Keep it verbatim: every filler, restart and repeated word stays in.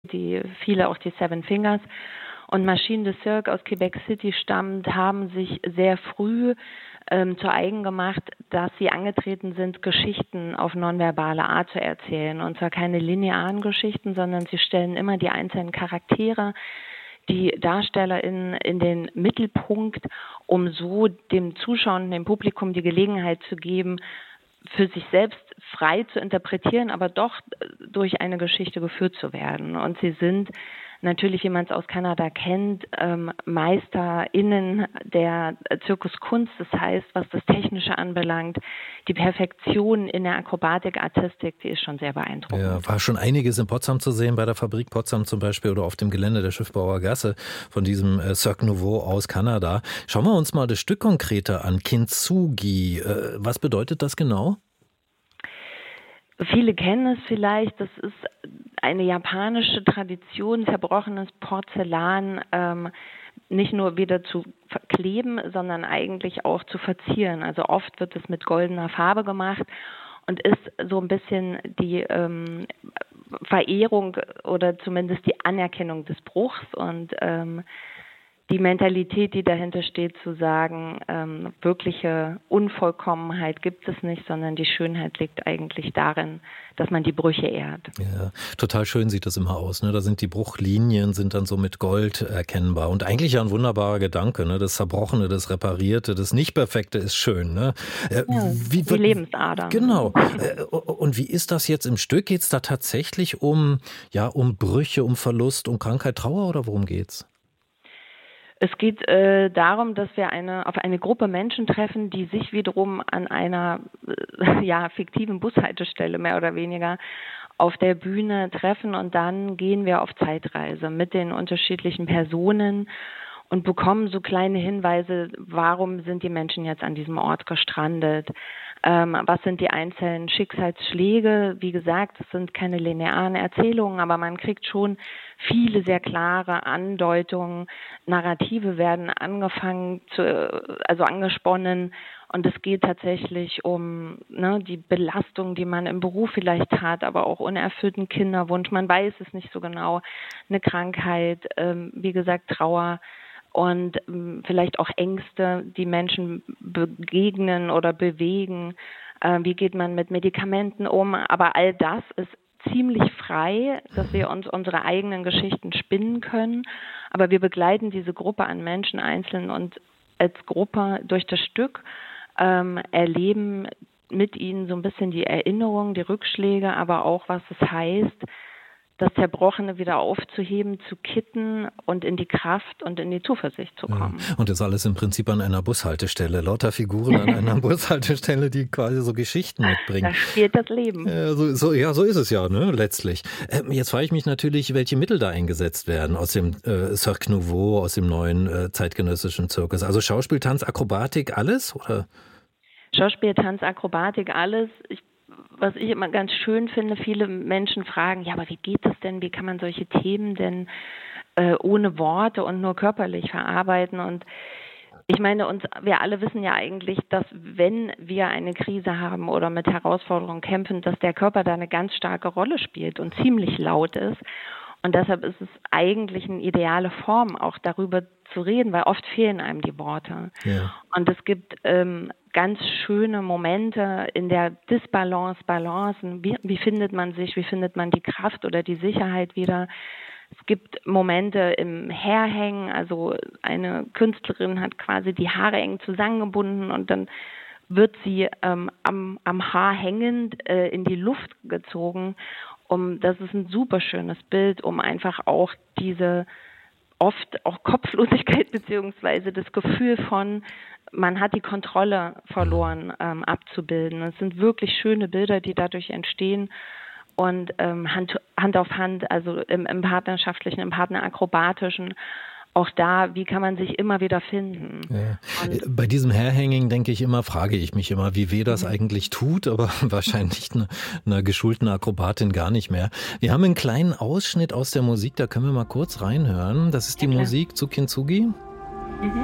die viele auch die Seven Fingers. Und Machine de Cirque aus Quebec City stammt, haben sich sehr früh ähm, zu eigen gemacht, dass sie angetreten sind, Geschichten auf nonverbale Art zu erzählen. Und zwar keine linearen Geschichten, sondern sie stellen immer die einzelnen Charaktere, die DarstellerInnen in den Mittelpunkt, um so dem Zuschauer und dem Publikum die Gelegenheit zu geben, für sich selbst frei zu interpretieren, aber doch durch eine Geschichte geführt zu werden. Und sie sind natürlich, wie man es aus Kanada kennt, ähm, MeisterInnen der Zirkuskunst. Das heißt, was das Technische anbelangt, die Perfektion in der Akrobatik-Artistik, die ist schon sehr beeindruckend. Ja, war schon einiges in Potsdam zu sehen, bei der Fabrik Potsdam zum Beispiel oder auf dem Gelände der Schiffbauer Gasse von diesem äh, Cirque Nouveau aus Kanada. Schauen wir uns mal das Stück konkreter an, Kintsugi. Äh, was bedeutet das genau? Viele kennen es vielleicht, das ist eine japanische Tradition, zerbrochenes Porzellan ähm, nicht nur wieder zu kleben, sondern eigentlich auch zu verzieren. Also oft wird es mit goldener Farbe gemacht und ist so ein bisschen die ähm, Verehrung oder zumindest die Anerkennung des Bruchs und ähm, die Mentalität, die dahinter steht, zu sagen, ähm, wirkliche Unvollkommenheit gibt es nicht, sondern die Schönheit liegt eigentlich darin, dass man die Brüche ehrt. Ja, total schön sieht das immer aus. Ne? Da sind die Bruchlinien, sind dann so mit Gold erkennbar. Und eigentlich ja ein wunderbarer Gedanke. Ne? Das Zerbrochene, das Reparierte, das Nicht-Perfekte ist schön. Ne? Äh, ja, wie, die Lebensader. Genau. Und wie ist das jetzt im Stück? Geht es da tatsächlich um, ja, um Brüche, um Verlust, um Krankheit, Trauer oder worum geht's? Es geht äh, darum, dass wir eine, auf eine Gruppe Menschen treffen, die sich wiederum an einer äh, ja, fiktiven Bushaltestelle mehr oder weniger auf der Bühne treffen und dann gehen wir auf Zeitreise mit den unterschiedlichen Personen und bekommen so kleine Hinweise, warum sind die Menschen jetzt an diesem Ort gestrandet, ähm, was sind die einzelnen Schicksalsschläge. Wie gesagt, es sind keine linearen Erzählungen, aber man kriegt schon viele sehr klare Andeutungen, Narrative werden angefangen, zu, also angesponnen und es geht tatsächlich um ne, die Belastung, die man im Beruf vielleicht hat, aber auch unerfüllten Kinderwunsch, man weiß es nicht so genau, eine Krankheit, ähm, wie gesagt Trauer und ähm, vielleicht auch Ängste, die Menschen begegnen oder bewegen, äh, wie geht man mit Medikamenten um, aber all das ist ziemlich frei, dass wir uns unsere eigenen Geschichten spinnen können, aber wir begleiten diese Gruppe an Menschen einzeln und als Gruppe durch das Stück ähm, erleben mit ihnen so ein bisschen die Erinnerungen, die Rückschläge, aber auch, was es heißt, das Zerbrochene wieder aufzuheben, zu kitten und in die Kraft und in die Zuversicht zu kommen. Und das alles im Prinzip an einer Bushaltestelle. Lauter Figuren an einer Bushaltestelle, die quasi so Geschichten mitbringen. Da spielt das Leben. Äh, so, so, ja, so ist es ja, ne, letztlich. Ähm, jetzt frage ich mich natürlich, welche Mittel da eingesetzt werden aus dem äh, Cirque Nouveau, aus dem neuen äh, zeitgenössischen Zirkus. Also Schauspiel, Tanz, Akrobatik, alles? Oder? Schauspiel, Tanz, Akrobatik, alles. Ich Was ich immer ganz schön finde, viele Menschen fragen, ja, aber wie geht das denn? Wie kann man solche Themen denn äh, ohne Worte und nur körperlich verarbeiten? Und ich meine, uns, wir alle wissen ja eigentlich, dass wenn wir eine Krise haben oder mit Herausforderungen kämpfen, dass der Körper da eine ganz starke Rolle spielt und ziemlich laut ist. Und deshalb ist es eigentlich eine ideale Form, auch darüber zu reden, weil oft fehlen einem die Worte. Ja. Und es gibt ähm, ganz schöne Momente in der Disbalance, Balancen. Wie, wie findet man sich, wie findet man die Kraft oder die Sicherheit wieder? Es gibt Momente im Hairhängen, also eine Künstlerin hat quasi die Haare eng zusammengebunden und dann wird sie ähm, am, am Haar hängend äh, in die Luft gezogen. Um, das ist ein super schönes Bild, um einfach auch diese oft auch Kopflosigkeit beziehungsweise das Gefühl von, man hat die Kontrolle verloren, ähm, abzubilden. Es sind wirklich schöne Bilder, die dadurch entstehen und ähm, Hand, Hand auf Hand, also im, im partnerschaftlichen, im partnerakrobatischen. Auch da, wie kann man sich immer wieder finden? Ja. Bei diesem Hairhanging denke ich immer, frage ich mich immer, wie weh das mhm. eigentlich tut, aber wahrscheinlich einer eine geschulten Akrobatin gar nicht mehr. Wir haben einen kleinen Ausschnitt aus der Musik, da können wir mal kurz reinhören. Das ist die ja, Musik zu Kintsugi.